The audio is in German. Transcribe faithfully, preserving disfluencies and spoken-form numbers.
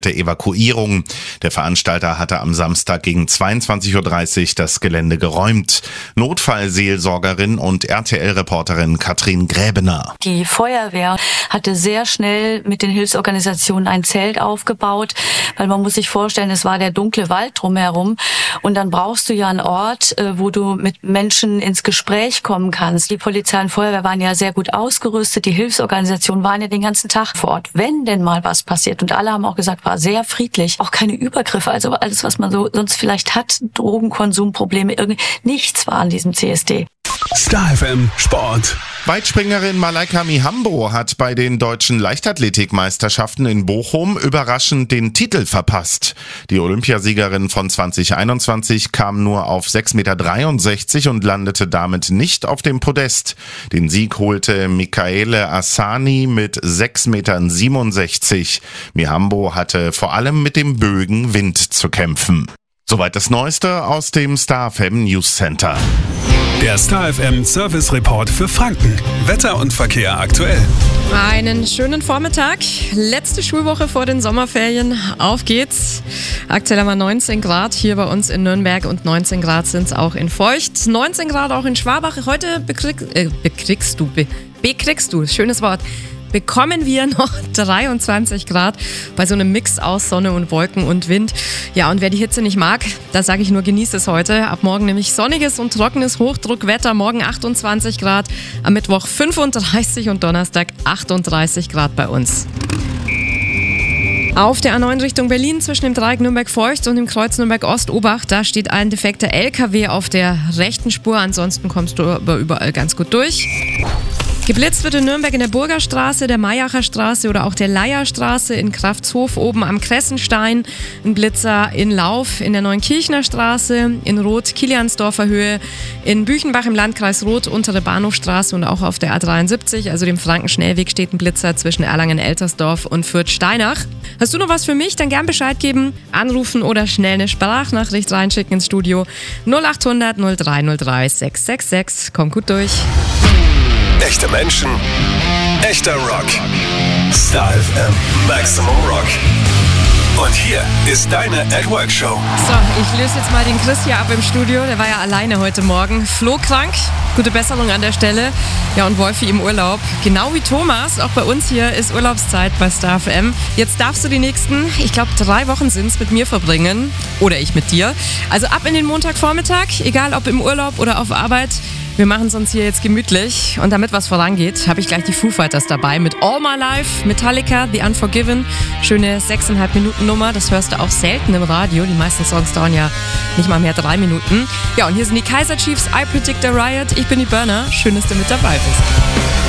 der Evakuierung. Der Veranstalter hatte am Samstag gegen zweiundzwanzig Uhr dreißig das Gelände geräumt. Notfallseelsorgerin und R T L-Reporterin Katrin Gräbener. Die Feuerwehr hatte sehr schnell mit den Hilfsorganisationen ein Zelt aufgebaut, weil man muss sich vorstellen, es war der dunkle Wald drumherum und dann brauchst du ja einen Ort, wo du mit Menschen ins Gespräch kommen kannst. Die Polizei und Feuerwehr waren ja sehr gut ausgerüstet, die Hilfsorganisationen waren ja den ganzen Tag vor Ort, wenn denn mal was passiert. Und alle haben auch gesagt, war sehr friedlich, auch keine Übergriffe, also alles, was man so sonst vielleicht hat, Drogenkonsumprobleme, irgendwie nichts war an diesem C S D. Star F M Sport. Weitspringerin Malaika Mihambo hat bei den deutschen Leichtathletikmeisterschaften in Bochum überraschend den Titel verpasst. Die Olympiasiegerin von zwanzig einundzwanzig kam nur auf sechs Komma dreiundsechzig Meter und landete damit nicht auf dem Podest. Den Sieg holte Michaele Asani mit sechs Komma siebenundsechzig Meter. Mihambo hatte vor allem mit dem Bögen Wind zu kämpfen. Soweit das Neueste aus dem Star F M News Center. Der Star F M Service Report für Franken. Wetter und Verkehr aktuell. Einen schönen Vormittag. Letzte Schulwoche vor den Sommerferien. Auf geht's. Aktuell haben wir neunzehn Grad hier bei uns in Nürnberg und neunzehn Grad sind es auch in Feucht. neunzehn Grad auch in Schwabach. Heute bekrieg, äh, bekriegst du, be, bekriegst du, schönes Wort. bekommen wir noch dreiundzwanzig Grad bei so einem Mix aus Sonne und Wolken und Wind. Ja, und wer die Hitze nicht mag, da sage ich nur, genießt es heute. Ab morgen nämlich sonniges und trockenes Hochdruckwetter. Morgen achtundzwanzig Grad, am Mittwoch fünfunddreißig und Donnerstag achtunddreißig Grad bei uns. Auf der A neun Richtung Berlin zwischen dem Dreieck Nürnberg-Feucht und dem Kreuz Nürnberg-Ost-Obach, da steht ein defekter L K W auf der rechten Spur. Ansonsten kommst du aber überall ganz gut durch. Geblitzt wird in Nürnberg in der Burgerstraße, der Mayacher Straße oder auch der Leierstraße, in Kraftshof oben am Kressenstein, ein Blitzer in Lauf in der Neunkirchner Straße, in Roth Kiliansdorfer Höhe, in Büchenbach im Landkreis Roth, untere Bahnhofstraße und auch auf der A dreiundsiebzig, also dem Frankenschnellweg, steht ein Blitzer zwischen Erlangen-Eltersdorf und Fürth-Steinach. Hast du noch was für mich? Dann gern Bescheid geben, anrufen oder schnell eine Sprachnachricht reinschicken ins Studio null acht hundert null drei null drei sechs sechs sechs. Komm gut durch. Echte Menschen, echter Rock. Star F M Maximum Rock. Und hier ist deine At Work Show. So, ich löse jetzt mal den Chris hier ab im Studio. Der war ja alleine heute Morgen. Flo krank. Gute Besserung an der Stelle. Ja, und Wolfi im Urlaub. Genau wie Thomas. Auch bei uns hier ist Urlaubszeit bei Star F M. Jetzt darfst du die nächsten, ich glaube, drei Wochen sind es, mit mir verbringen. Oder ich mit dir. Also ab in den Montagvormittag. Egal ob im Urlaub oder auf Arbeit. Wir machen es uns hier jetzt gemütlich und damit was vorangeht, habe ich gleich die Foo Fighters dabei mit All My Life, Metallica, The Unforgiven. Schöne sechseinhalb Minuten Nummer, das hörst du auch selten im Radio. Die meisten Songs dauern ja nicht mal mehr drei Minuten. Ja, und hier sind die Kaiser Chiefs, I Predict a Riot. Ich bin die Burner, schön, dass du mit dabei bist.